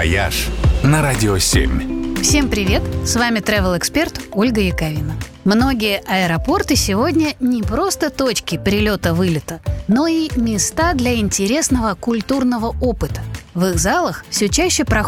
«Вояж» на Радио 7. Всем привет! С вами travel-эксперт Ольга Яковина. Многие аэропорты сегодня не просто точки прилета-вылета, но и места для интересного культурного опыта. В их залах все чаще проходят